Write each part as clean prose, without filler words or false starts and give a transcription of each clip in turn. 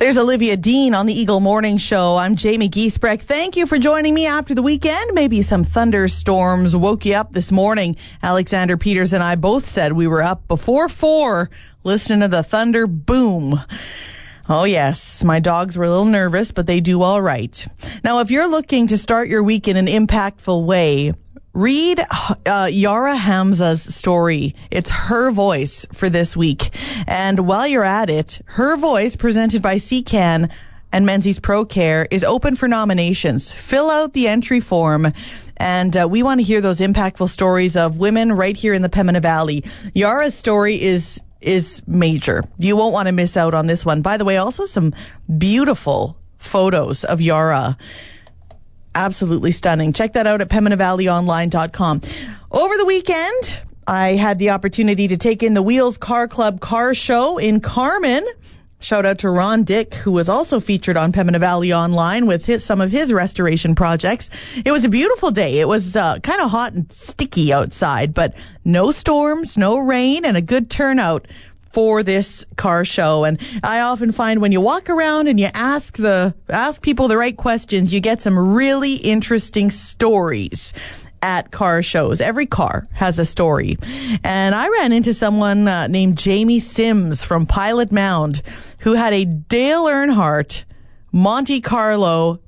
There's Olivia Dean on the Eagle Morning Show. I'm Jamie Giesbrecht. Thank you for joining me after the weekend. Maybe some thunderstorms woke you up this morning. Alexander Peters and I both said we were up before 4 listening to the thunder boom. Oh, yes. My dogs were a little nervous, but they do all right. Now, if you're looking to start your week in an impactful way, read Yara Hamza's story. It's her voice for this week. And while you're at it, her voice, presented by CCAN and Menzies Pro Care, is open for nominations. Fill out the entry form. And we want to hear those impactful stories of women right here in the Pembina Valley. Yara's story is major. You won't want to miss out on this one. By the way, also some beautiful photos of Yara. Absolutely stunning. Check that out at PembinaValleyOnline.com. Over the weekend, I had the opportunity to take in the Wheels Car Club car show in Carman. Shout out to Ron Dick, who was also featured on Pembina Valley Online with some of his restoration projects. It was a beautiful day. It was kind of hot and sticky outside, but no storms, no rain, and a good turnout for this car show. And I often find when you walk around and you ask people the right questions, you get some really interesting stories at car shows. Every car has a story. And I ran into someone named Jamie Sims from Pilot Mound who had a Dale Earnhardt Monte Carlo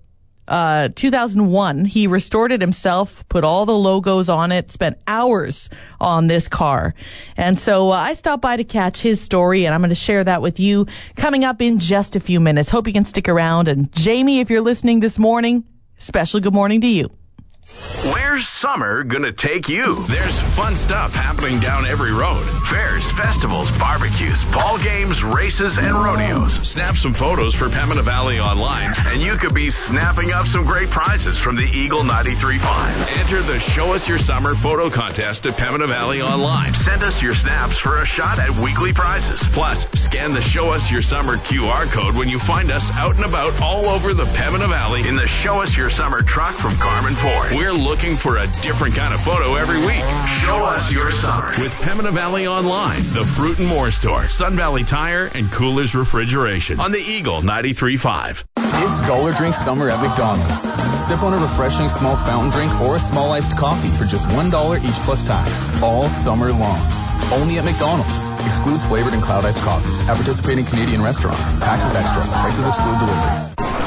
2001. He restored it himself, put all the logos on it, spent hours on this car. And so I stopped by to catch his story, and I'm going to share that with you coming up in just a few minutes. Hope you can stick around. And Jamie, if you're listening this morning, special good morning to you. Where's summer gonna take you? There's fun stuff happening down every road. Fairs, festivals, barbecues, ball games, races, and rodeos. Snap some photos for Pembina Valley Online, and you could be snapping up some great prizes from the Eagle 93.5. Enter the Show Us Your Summer photo contest at Pembina Valley Online. Send us your snaps for a shot at weekly prizes. Plus, scan the Show Us Your Summer QR code when you find us out and about all over the Pembina Valley in the Show Us Your Summer truck from Carman Ford. We're looking for a different kind of photo every week. Show us your summer with Pembina Valley Online, the Fruit and More Store, Sun Valley Tire, and Coolers Refrigeration on the Eagle 93.5. It's Dollar Drink Summer at McDonald's. Sip on a refreshing small fountain drink or a small iced coffee for just $1 each plus tax, all summer long. Only at McDonald's. Excludes flavored and cloud iced coffees. At participating Canadian restaurants. Taxes extra. Prices exclude delivery.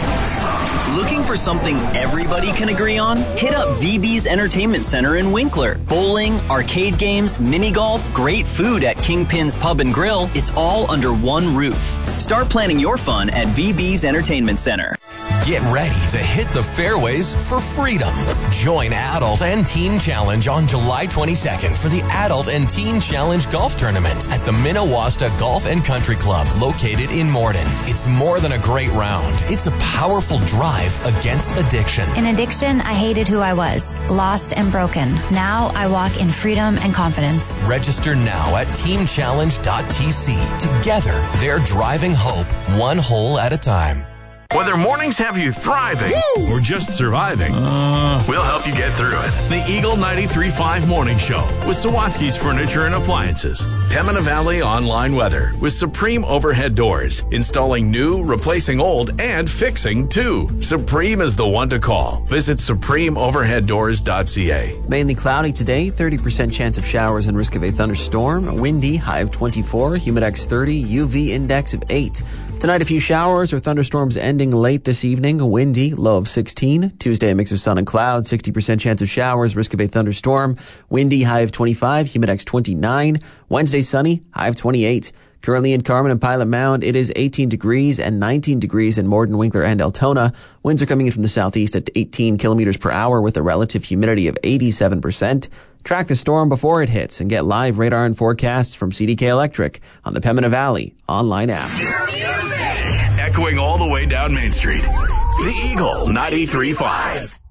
Looking for something everybody can agree on? Hit up VB's Entertainment Center in Winkler. Bowling, arcade games, mini golf, great food at Kingpin's Pub and Grill. It's all under one roof. Start planning your fun at VB's Entertainment Center. Get ready to hit the fairways for freedom. Join Adult and Teen Challenge on July 22nd for the Adult and Teen Challenge Golf Tournament at the Minnewasta Golf and Country Club located in Morden. It's more than a great round. It's a powerful drive against addiction. In addiction, I hated who I was, lost and broken. Now I walk in freedom and confidence. Register now at teamchallenge.tc. Together, they're driving hope one hole at a time. Whether mornings have you thriving or just surviving, we'll help you get through it. The Eagle 93.5 Morning Show with Sawatsky's Furniture and Appliances. Pembina Valley Online Weather with Supreme Overhead Doors. Installing new, replacing old, and fixing too. Supreme is the one to call. Visit supremeoverheaddoors.ca. Mainly cloudy today, 30% chance of showers and risk of a thunderstorm. Windy, high of 24, humidex 30, UV index of 8. Tonight, a few showers or thunderstorms ending late this evening. Windy, low of 16. Tuesday, a mix of sun and clouds, 60% chance of showers, risk of a thunderstorm. Windy, high of 25, humidex 29. Wednesday, sunny, high of 28. Currently in Carman and Pilot Mound, it is 18 degrees and 19 degrees in Morden, Winkler, and Altona. Winds are coming in from the southeast at 18 kilometers per hour with a relative humidity of 87%. Track the storm before it hits and get live radar and forecasts from CDK Electric on the Pembina Valley online app. Echoing all the way down Main Street. The Eagle 93.5.